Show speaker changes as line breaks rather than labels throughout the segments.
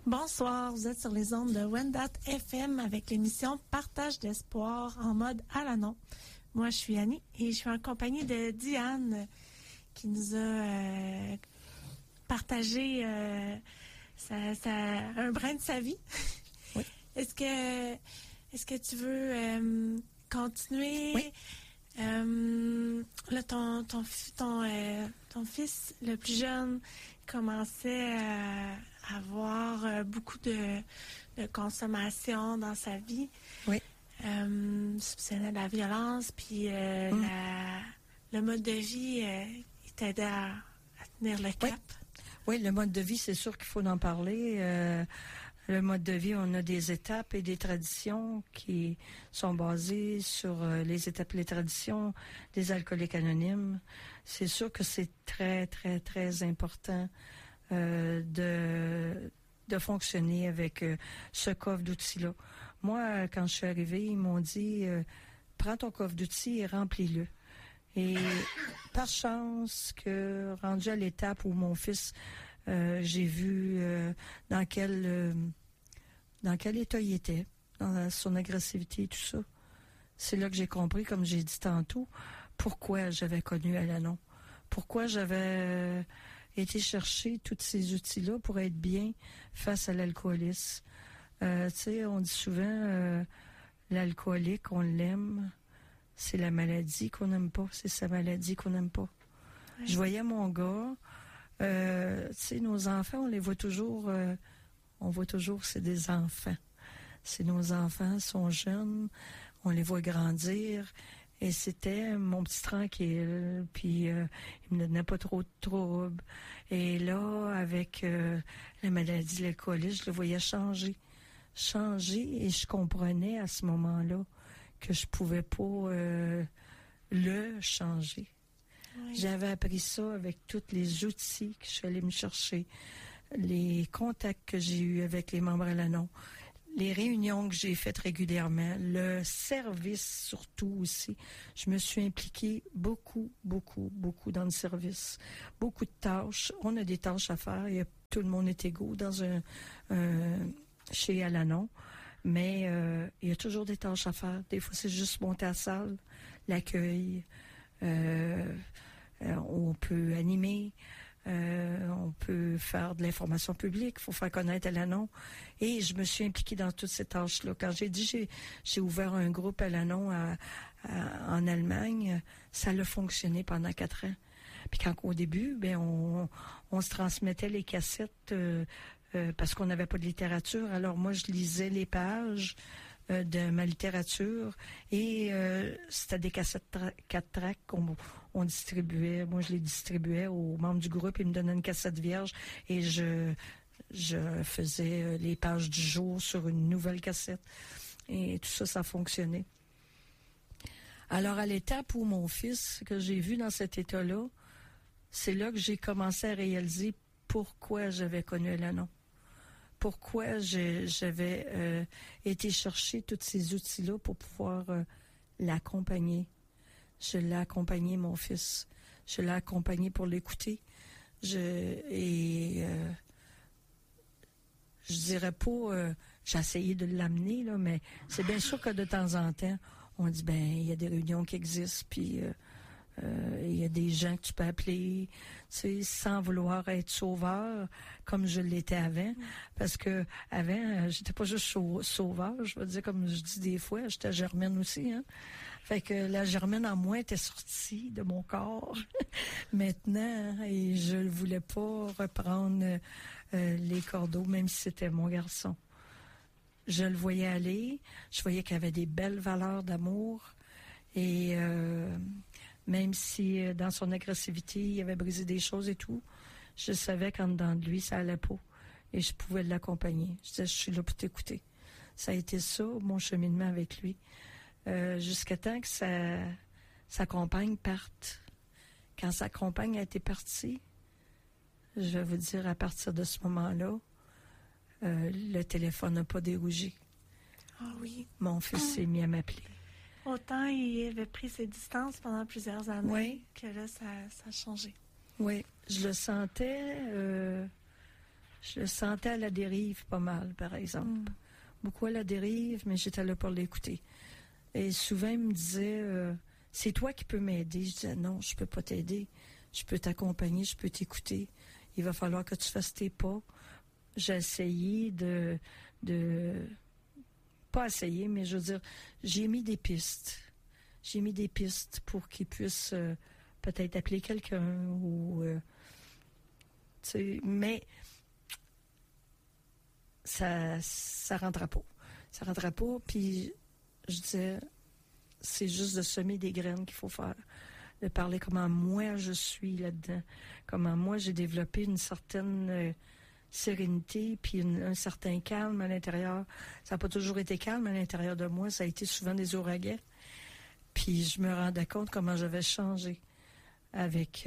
Bonsoir, vous êtes sur les ondes de Wendat FM avec l'émission Partage d'espoir en mode à l'annon. Moi, je suis Annie et je suis en compagnie de Diane qui nous a partagé un brin de sa vie.
Oui.
Est-ce que tu veux continuer?
Oui.
Là, ton fils, le plus jeune, commençait à avoir beaucoup de consommation dans sa vie.
Oui.
Soupçonnait de la violence, puis le mode de vie, il t'aidait à tenir le cap.
Oui, le mode de vie, c'est sûr qu'il faut en parler. Le mode de vie, on a des étapes et des traditions qui sont basées sur les étapes et les traditions des alcooliques anonymes. C'est sûr que c'est très, très, très important de fonctionner avec ce coffre d'outils-là. Moi, quand je suis arrivée, ils m'ont dit prends ton coffre d'outils et remplis-le. Et par chance que, rendu à l'étape où mon fils, j'ai vu dans quel état il était, dans son agressivité et tout ça. C'est là que j'ai compris, comme j'ai dit tantôt, pourquoi j'avais connu Al-Anon. Pourquoi j'avais été chercher tous ces outils-là pour être bien face à l'alcoolisme. Tu sais, on dit souvent, l'alcoolique, on l'aime, c'est la maladie qu'on n'aime pas, c'est sa maladie qu'on n'aime pas. Oui. Je voyais mon gars, tu sais, nos enfants, on les voit toujours, c'est des enfants. C'est nos enfants, sont jeunes, on les voit grandir. Et c'était mon petit tranquille, puis il me donnait pas trop de troubles. Et là, avec la maladie de l'alcoolisme, je le voyais changer, et je comprenais à ce moment-là que je pouvais pas le changer. Oui. J'avais appris ça avec tous les outils que je suis allée me chercher, les contacts que j'ai eus avec les membres à l'Anon, les réunions que j'ai faites régulièrement, le service surtout aussi. Je me suis impliquée beaucoup dans le service. Beaucoup de tâches. On a des tâches à faire. Tout le monde est égaux dans chez Al-Anon. Mais il y a toujours des tâches à faire. Des fois, c'est juste monter à la salle, l'accueil. On peut animer. On peut faire de l'information publique, il faut faire connaître Al-Anon. Et je me suis impliquée dans toutes ces tâches-là. Quand j'ai ouvert un groupe Al-Anon en Allemagne, ça a fonctionné pendant 4 ans. Puis quand au début, on se transmettait les cassettes parce qu'on n'avait pas de littérature. Alors moi, je lisais les pages de ma littérature et c'était des cassettes 4 tracks qu'on distribuait. Moi, je les distribuais aux membres du groupe. Ils me donnaient une cassette vierge et je faisais les pages du jour sur une nouvelle cassette. Et tout ça, ça fonctionnait. Alors, à l'étape où mon fils, que j'ai vu dans cet état-là, c'est là que j'ai commencé à réaliser pourquoi j'avais connu Al-Anon. Pourquoi j'avais été chercher tous ces outils-là pour pouvoir l'accompagner. Je l'ai accompagné, mon fils. Je l'ai accompagné pour l'écouter. Je dirais pas, j'ai essayé de l'amener, là, mais c'est bien sûr que de temps en temps, on dit, il y a des réunions qui existent, puis il y a des gens que tu peux appeler, tu sais, sans vouloir être sauveur, comme je l'étais avant. Parce que avant, j'étais pas juste sauveur, je veux dire, comme je dis des fois, j'étais germaine aussi, hein. Fait que la germaine en moi était sortie de mon corps maintenant, et je ne voulais pas reprendre les cordeaux, même si c'était mon garçon. Je le voyais aller, je voyais qu'il avait des belles valeurs d'amour, et même si dans son agressivité, il avait brisé des choses et tout, je savais qu'en dedans de lui, ça allait pas. Et je pouvais l'accompagner. Je disais, je suis là pour t'écouter. Ça a été ça, mon cheminement avec lui. Jusqu'à temps que sa compagne parte. Quand sa compagne a été partie, je vais vous dire, à partir de ce moment-là, le téléphone n'a pas dérougé.
Ah oui.
Mon fils s'est mis à m'appeler.
Autant il avait pris ses distances pendant plusieurs années,
oui,
que là, ça a changé.
Oui, je le sentais Je le sentais à la dérive pas mal, par exemple. Beaucoup à la dérive, mais j'étais là pour l'écouter. Et souvent, il me disait, c'est toi qui peux m'aider. Je disais, non, je peux pas t'aider. Je peux t'accompagner, je peux t'écouter. Il va falloir que tu fasses tes pas. J'ai essayé de pas essayer, mais je veux dire, j'ai mis des pistes. J'ai mis des pistes pour qu'ils puissent peut-être appeler quelqu'un ou... tu sais, mais ça rentre pas. Ça rentre pas, puis je disais, c'est juste de semer des graines qu'il faut faire. De parler comment moi je suis là-dedans. Comment moi j'ai développé une certaine... sérénité, puis un certain calme à l'intérieur. Ça n'a pas toujours été calme à l'intérieur de moi, ça a été souvent des ouragans. Puis je me rendais compte comment j'avais changé avec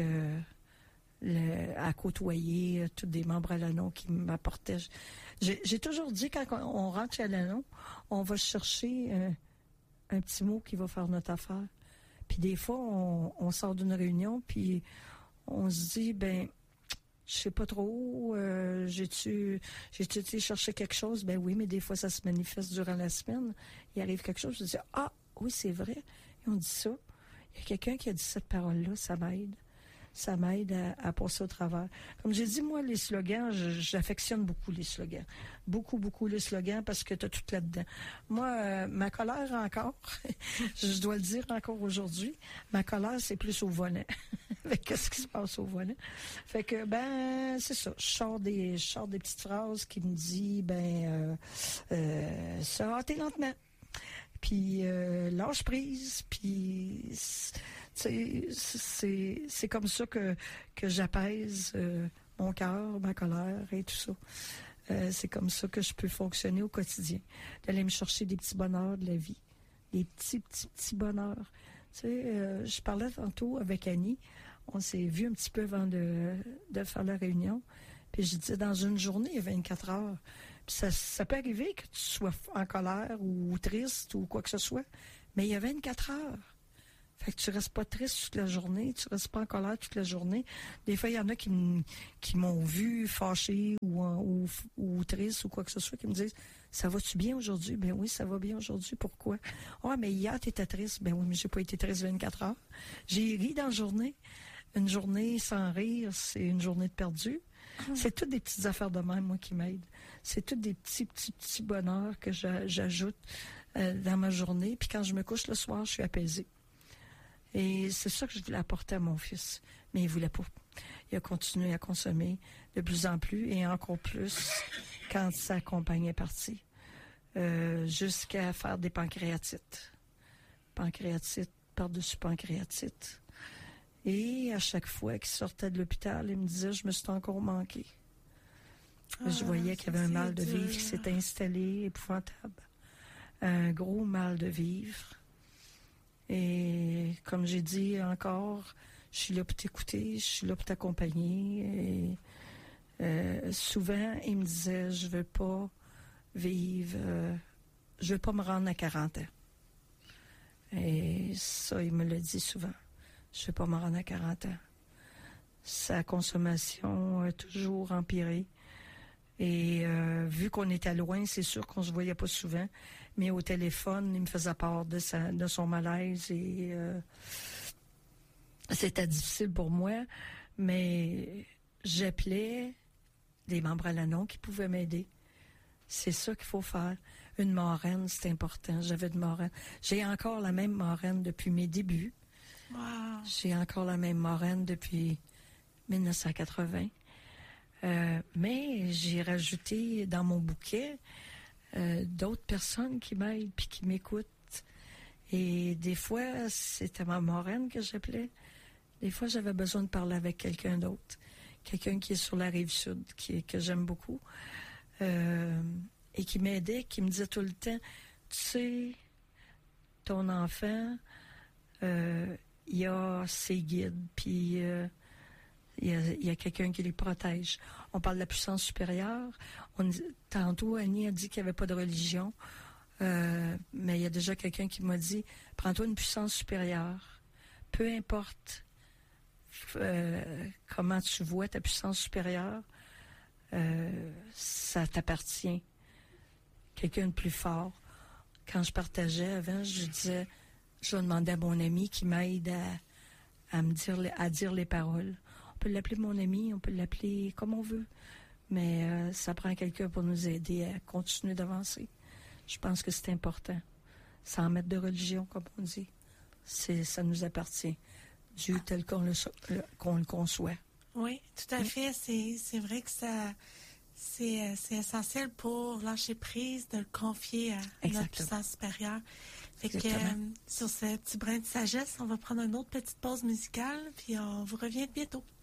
à côtoyer tous des membres à l'Anon qui m'apportaient. J'ai toujours dit, quand on rentre chez l'Anon, on va chercher un petit mot qui va faire notre affaire. Puis des fois, on sort d'une réunion, puis on se dit, ben je sais pas trop, j'ai-tu été chercher quelque chose? Ben oui, mais des fois, ça se manifeste durant la semaine. Il arrive quelque chose, je dis, ah, oui, c'est vrai. Et on dit ça. Il y a quelqu'un qui a dit cette parole-là, ça m'aide. Ça m'aide à passer au travers. Comme j'ai dit, moi, les slogans, j'affectionne beaucoup les slogans. Beaucoup, beaucoup les slogans parce que tu as tout là-dedans. Moi, ma colère encore, je dois le dire encore aujourd'hui, ma colère, c'est plus au volant. Avec ce qui se passe au volant. Fait que, ben, c'est ça. Je sors des petites phrases qui me disent, ça va hâter lentement. Puis, lâche prise. Puis, c'est comme ça que j'apaise mon cœur, ma colère et tout ça. C'est comme ça que je peux fonctionner au quotidien. D'aller me chercher des petits bonheurs de la vie. Des petits bonheurs. Tu sais, je parlais tantôt avec Annie. On s'est vu un petit peu avant de faire la réunion. Puis je disais, dans une journée, il y a 24 heures. Puis ça peut arriver que tu sois en colère ou triste ou quoi que ce soit. Mais il y a 24 heures. Fait que tu restes pas triste toute la journée, tu restes pas en colère toute la journée. Des fois, il y en a qui m'ont vu fâchée ou triste ou quoi que ce soit, qui me disent, ça va-tu bien aujourd'hui? Ben oui, ça va bien aujourd'hui. Pourquoi? Ah, mais hier, tu étais triste. Ben oui, mais j'ai pas été triste 24 heures. J'ai ri dans la journée. Une journée sans rire, c'est une journée de perdu. C'est toutes des petites affaires de même, moi, qui m'aident. C'est toutes des petits bonheurs que j'ajoute dans ma journée. Puis quand je me couche le soir, je suis apaisée. Et c'est ça que je voulais apporter à mon fils. Mais il ne voulait pas. Il a continué à consommer de plus en plus et encore plus quand sa compagne est partie. Jusqu'à faire des pancréatites. Pancréatite par-dessus pancréatite. Et à chaque fois qu'il sortait de l'hôpital, il me disait, je me suis encore manqué. Je voyais qu'il y avait un mal de vivre qui s'était installé, épouvantable. Un gros mal de vivre. Et comme j'ai dit encore, je suis là pour t'écouter, je suis là pour t'accompagner. Et souvent, il me disait, je veux pas vivre, je veux pas me rendre à 40 ans. Et ça, il me le dit souvent. Je ne veux pas me rendre à 40 ans. Sa consommation a toujours empiré. Et vu qu'on était loin, c'est sûr qu'on ne se voyait pas souvent. Mais au téléphone, il me faisait part de son malaise. Et c'était difficile pour moi. Mais j'appelais des membres à l'Anon qui pouvaient m'aider. C'est ça qu'il faut faire. Une marraine, c'est important. J'avais une marraine. J'ai encore la même marraine depuis mes débuts.
Wow.
J'ai encore la même marraine depuis 1980. Mais j'ai rajouté dans mon bouquet d'autres personnes qui m'aident puis qui m'écoutent. Et des fois, c'était ma marraine que j'appelais. Des fois, j'avais besoin de parler avec quelqu'un d'autre. Quelqu'un qui est sur la rive-sud, que j'aime beaucoup. Et qui m'aidait, qui me disait tout le temps, tu sais, ton enfant... il y a ses guides, puis il y a quelqu'un qui les protège. On parle de la puissance supérieure. Tantôt, Annie a dit qu'il n'y avait pas de religion, mais il y a déjà quelqu'un qui m'a dit, prends-toi une puissance supérieure. Peu importe comment tu vois ta puissance supérieure, ça t'appartient. Quelqu'un de plus fort. Quand je partageais avant, je demandais à mon ami qui m'aide à dire les paroles. On peut l'appeler mon ami, on peut l'appeler comme on veut, mais ça prend quelqu'un pour nous aider à continuer d'avancer. Je pense que c'est important. Sans mettre de religion, comme on dit. Ça nous appartient. Dieu tel qu'on le conçoit.
Oui, tout à fait. C'est vrai que c'est essentiel pour lâcher prise, de le confier à notre puissance supérieure. Fait que, sur ce petit brin de sagesse, on va prendre une autre petite pause musicale, puis on vous revient bientôt.